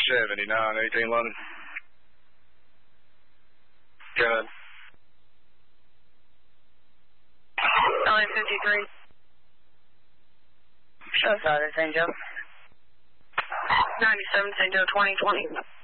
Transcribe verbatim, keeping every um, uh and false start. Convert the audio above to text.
seventy-nine, eighteen London. Good. nine fifty-three. Show side of Saint Joe. ninety-seven Saint Joe, twenty twenty.